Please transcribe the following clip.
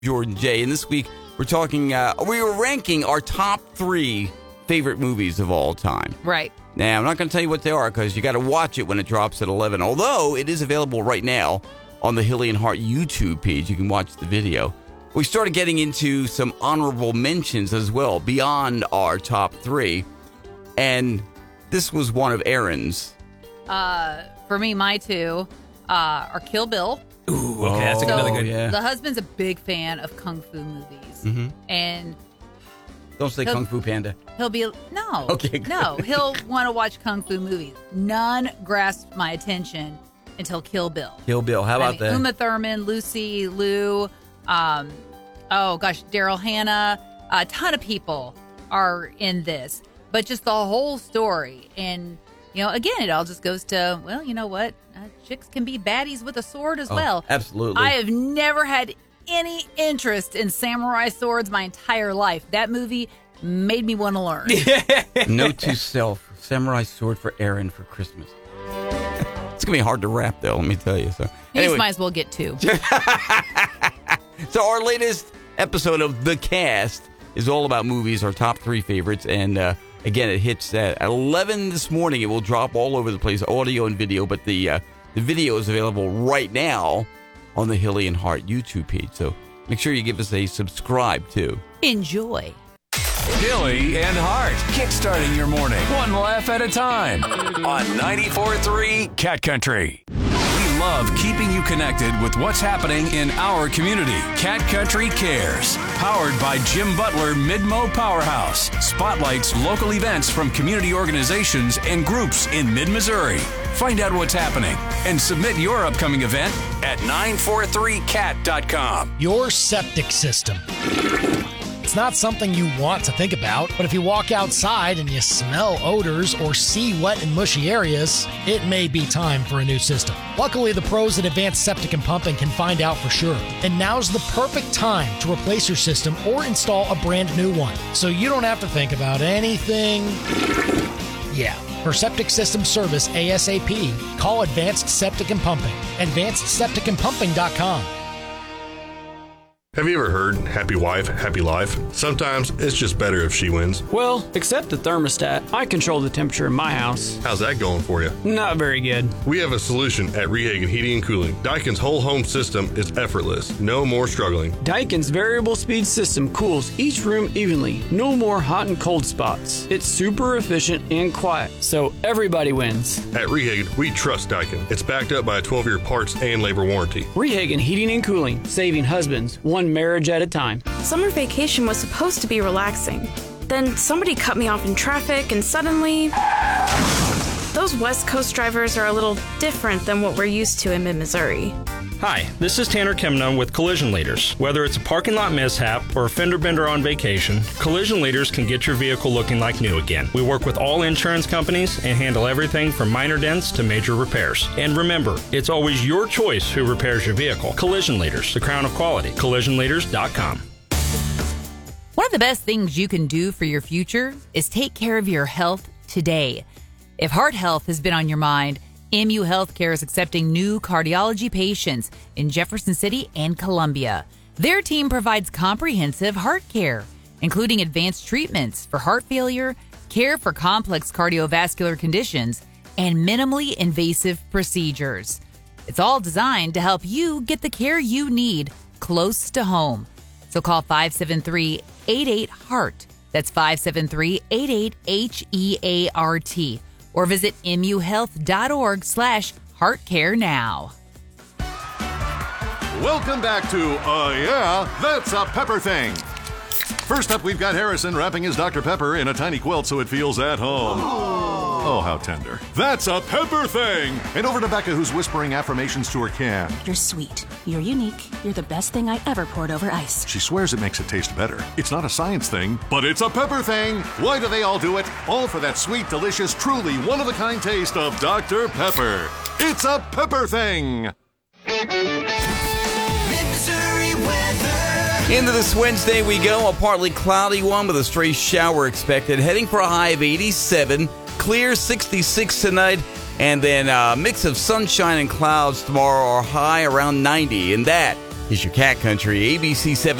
Jordan J. And this week, we're talking, we were ranking our top 3 favorite movies of all time. Right. Now, I'm not going to tell you what they are because you got to watch it when it drops at 11. Although it is available right now on the Hilly and Hart YouTube page. You can watch the video. We started getting into some honorable mentions as well beyond our top 3. And this was one of Aaron's. For me, my 2 are Kill Bill. Ooh, okay, that's another good. Yeah. The husband's a big fan of kung fu movies, and Don't say Kung Fu Panda. he'll be no, Okay, good. no, he'll want to watch kung fu movies. None grasped my attention until Kill Bill. Kill Bill. How about that? Uma Thurman, Lucy Liu, Daryl Hannah. A ton of people are in this, but just the whole story. And, again, it all just goes to, well, you know what? Chicks can be baddies with a sword as well. Absolutely. I have never had any interest in samurai swords my entire life. That movie made me want to learn. Note to self, samurai sword for Aaron for Christmas. It's going to be hard to wrap, though, let me tell you. So, You anyway. might as well get 2. So our latest episode of The Cast is all about movies, our top 3 favorites. And again, it hits at 11 this morning. It will drop all over the place, audio and video. But the video is available right now on the Hilly and Hart YouTube page. So make sure you give us a subscribe, too. Enjoy. Hilly and Hart, kickstarting your morning, one laugh at a time, on 94.3 Cat Country. We love keeping you connected with what's happening in our community. Cat Country Cares, powered by Jim Butler Midmo Powerhouse, spotlights local events from community organizations and groups in mid-Missouri. Find out what's happening and submit your upcoming event at 943cat.com. Your septic system. It's not something you want to think about, but if you walk outside and you smell odors or see wet and mushy areas, it may be time for a new system. Luckily, the pros at Advanced Septic and Pumping can find out for sure. And now's the perfect time to replace your system or install a brand new one, so you don't have to think about anything. Yeah. For septic system service ASAP, call Advanced Septic and Pumping. AdvancedSepticandPumping.com. Have you ever heard, happy wife, happy life? Sometimes it's just better if she wins. Well, except the thermostat. I control the temperature in my house. How's that going for you? Not very good. We have a solution at Rehagen Heating and Cooling. Daikin's whole home system is effortless. No more struggling. Daikin's variable speed system cools each room evenly. No more hot and cold spots. It's super efficient and quiet, so everybody wins. At Rehagen, we trust Daikin. It's backed up by a 12-year parts and labor warranty. Rehagen Heating and Cooling, saving husbands one marriage at a time. Summer vacation was supposed to be relaxing. Then somebody cut me off in traffic and suddenly... Those West Coast drivers are a little different than what we're used to in mid-Missouri. Hi, this is Tanner Kemna with Collision Leaders. Whether it's a parking lot mishap or a fender bender on vacation, Collision Leaders can get your vehicle looking like new again. We work with all insurance companies and handle everything from minor dents to major repairs. And remember, it's always your choice who repairs your vehicle. Collision Leaders, the crown of quality. CollisionLeaders.com. One of the best things you can do for your future is take care of your health today. If heart health has been on your mind, MU Healthcare is accepting new cardiology patients in Jefferson City and Columbia. Their team provides comprehensive heart care, including advanced treatments for heart failure, care for complex cardiovascular conditions, and minimally invasive procedures. It's all designed to help you get the care you need close to home. So call 573-88-HEART. That's 573-88-HEART. Or visit muhealth.org/heartcare now. Welcome back to Yeah, That's a Pepper Thing. First up, we've got Harrison wrapping his Dr. Pepper in a tiny quilt so it feels at home. Oh, how tender. That's a Pepper Thing! And over to Becca, who's whispering affirmations to her can. You're sweet. You're unique. You're the best thing I ever poured over ice. She swears it makes it taste better. It's not a science thing, but it's a pepper thing. Why do they all do it? All for that sweet, delicious, truly one-of-a-kind taste of Dr. Pepper. It's a Pepper Thing! Into this Wednesday we go, a partly cloudy one with a stray shower expected, heading for a high of 87, clear 66 tonight, and then a mix of sunshine and clouds tomorrow, our high around 90. And that is your Cat Country, ABC 7.